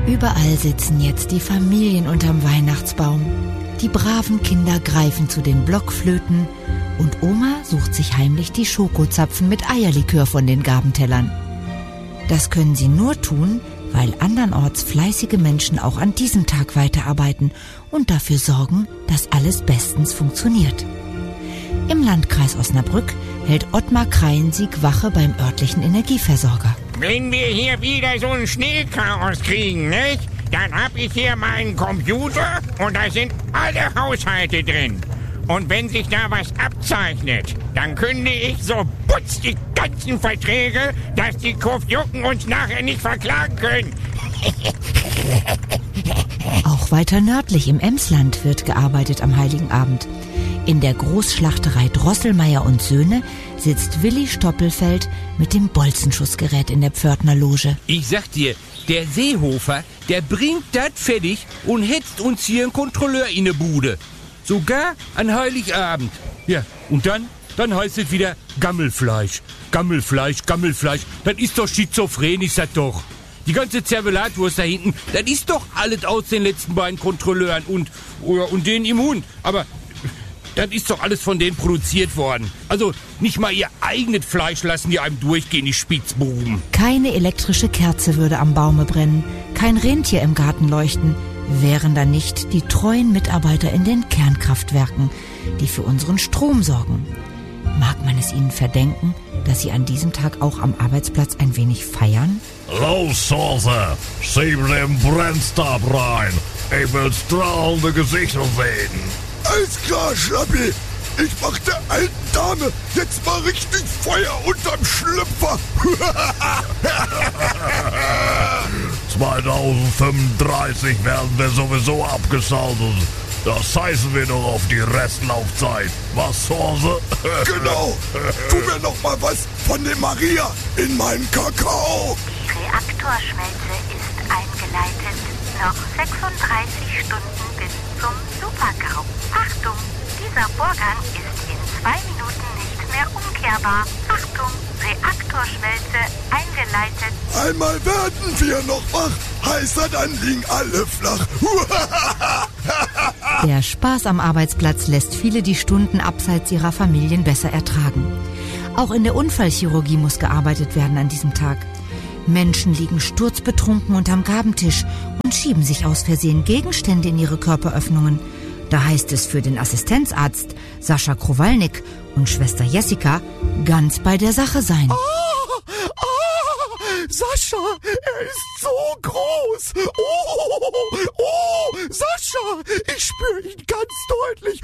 Überall sitzen jetzt die Familien unterm Weihnachtsbaum. Die braven Kinder greifen zu den Blockflöten und Oma sucht sich heimlich die Schokozapfen mit Eierlikör von den Gabentellern. Das können sie nur tun, weil andernorts fleißige Menschen auch an diesem Tag weiterarbeiten und dafür sorgen, dass alles bestens funktioniert. Im Landkreis Osnabrück hält Ottmar Kreiensieg Wache beim örtlichen Energieversorger. Wenn wir hier wieder so ein Schneechaos kriegen, nicht? Dann hab ich hier meinen Computer und da sind alle Haushalte drin. Und wenn sich da was abzeichnet, dann kündige ich so putz die ganzen Verträge, dass die Kurfjucken uns nachher nicht verklagen können. Auch weiter nördlich im Emsland wird gearbeitet am Heiligen Abend. In der Großschlachterei Drosselmeier und Söhne sitzt Willi Stoppelfeld mit dem Bolzenschussgerät in der Pförtnerloge. Ich sag dir, der Seehofer, der bringt das fertig und hetzt uns hier einen Kontrolleur in der Bude. Sogar an Heiligabend. Ja, und dann heißt es wieder Gammelfleisch. Gammelfleisch, Gammelfleisch. Das ist doch schizophren, ist das doch. Die ganze Zervelatwurst da hinten, das ist doch alles aus den letzten beiden Kontrolleuren und denen im Hund. Aber das ist doch alles von denen produziert worden. Also nicht mal ihr eigenes Fleisch lassen die einem durchgehen, die Spitzbuben. Keine elektrische Kerze würde am Baume brennen, kein Rentier im Garten leuchten, wären da nicht die treuen Mitarbeiter in den Kernkraftwerken, die für unseren Strom sorgen. Mag man es ihnen verdenken, dass sie an diesem Tag auch am Arbeitsplatz ein wenig feiern? Los, Soße, schieb den Brennstab rein. Ich will strahlende Gesichter sehen. Alles klar, Schlappi. Ich mach der alten Dame jetzt mal richtig Feuer unterm Schlüpfer. 2035 werden wir sowieso abgeschaltet. Das scheißen wir doch auf die Restlaufzeit. Was, Soße? Genau. Tu mir noch mal was von dem Maria in meinen Kakao. Die Reaktorschmelze ist eingeleitet. Noch 36 Stunden bis zum Supergau. Achtung, dieser Vorgang ist in 2 Minuten nicht mehr umkehrbar. Achtung, Reaktorschmelze eingeleitet. Einmal werden wir noch wach, heißer dann liegen alle flach. Der Spaß am Arbeitsplatz lässt viele die Stunden abseits ihrer Familien besser ertragen. Auch in der Unfallchirurgie muss gearbeitet werden an diesem Tag. Menschen liegen sturzbetrunken unterm Gabentisch und schieben sich aus Versehen Gegenstände in ihre Körperöffnungen. Da heißt es für den Assistenzarzt Sascha Kowalnik und Schwester Jessica ganz bei der Sache sein. Sascha, er ist so groß. Oh, Sascha, ich spüre ihn ganz deutlich.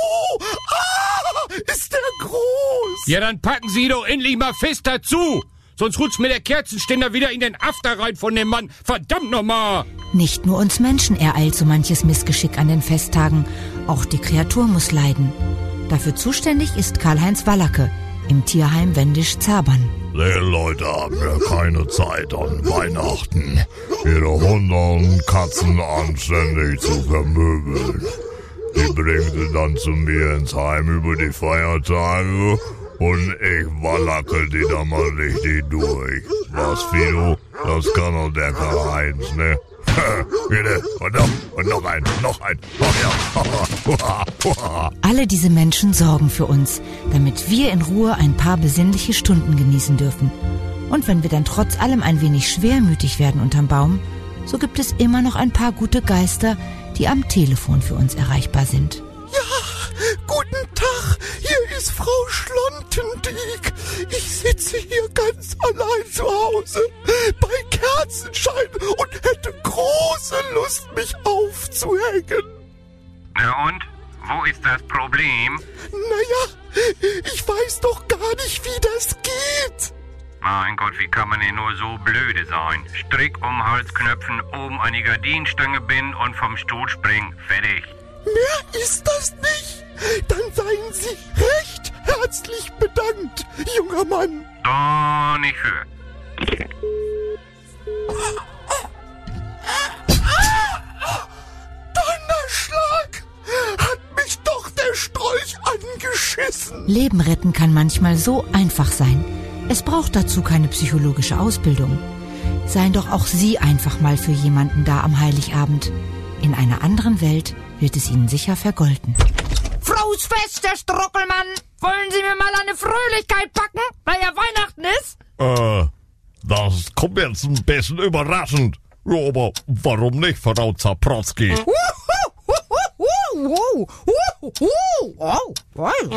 Ist der groß. Ja, dann packen Sie doch endlich mal fest dazu. Sonst rutscht mir der Kerzenständer wieder in den After rein von dem Mann. Verdammt nochmal! Nicht nur uns Menschen ereilt so manches Missgeschick an den Festtagen. Auch die Kreatur muss leiden. Dafür zuständig ist Karl-Heinz Wallacke im Tierheim Wendisch-Zerbern. Die Leute haben ja keine Zeit an Weihnachten, ihre Hunde und Katzen anständig zu vermöbeln. Die bringen sie dann zu mir ins Heim über die Feiertage und ich wallacke die da mal richtig durch. Was, Fido? Das kann doch der Karl-Heinz, ne? Bitte. Und noch ein. Ja. Alle diese Menschen sorgen für uns, damit wir in Ruhe ein paar besinnliche Stunden genießen dürfen. Und wenn wir dann trotz allem ein wenig schwermütig werden unterm Baum, so gibt es immer noch ein paar gute Geister, die am Telefon für uns erreichbar sind. Ja, guten Tag, hier ist Frau Schlontendiek. Ich sitze hier ganz allein zu Hause bei Kerzenschein und hätte große Lust, mich aufzuhängen. Na und? Wo ist das Problem? Naja, ich weiß doch gar nicht, wie das geht. Mein Gott, wie kann man denn nur so blöde sein? Strick um Hals knöpfen, oben an die Gardinenstange binden und vom Stuhl springen. Fertig. Mehr ist das nicht. Dann seien Sie recht herzlich bedankt, junger Mann. Doch nicht für. Donnerschlag! Hat mich doch der Strolch angeschissen. Leben retten kann manchmal so einfach sein. Es braucht dazu keine psychologische Ausbildung. seien doch auch Sie einfach mal für jemanden da am Heiligabend. In einer anderen Welt wird es Ihnen sicher vergolten. Frohes Fest, Herr Struckelmann! Wollen Sie mir mal eine Fröhlichkeit packen, weil ja Weihnachten ist? Das kommt jetzt ein bisschen überraschend. Ja, aber warum nicht, Frau Zaprotzki?